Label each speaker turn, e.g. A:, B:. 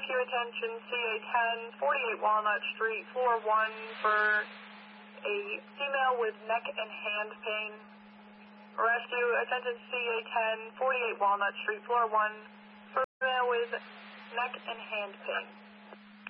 A: rescue attention, CA10, 48 Walnut Street, floor 1 for a female with neck and hand pain. Rescue attention, CA10, 48 Walnut Street, floor 1 for a female with neck and hand pain.